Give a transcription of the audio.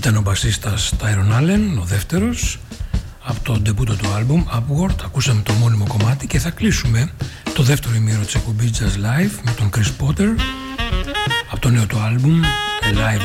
Ήταν ο μπασίστας Tyrone Allen, ο δεύτερος, από το ντεμπούτο του άλμπουμ Upward. Ακούσαμε το μόνιμο κομμάτι και θα κλείσουμε το δεύτερο ημίρο της εκπομπής Jazz Live με τον Chris Potter από το νέο του άλμπουμ Live